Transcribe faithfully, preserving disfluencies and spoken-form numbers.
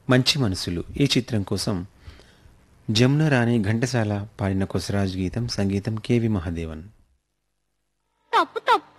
మంచి మనసులు ఈ చిత్రం కోసం జమున రాణి ఘంటసాల పాడిన కొసరాజు గీతం సంగీతం కెవి మహాదేవన్. తప్పు తప్పు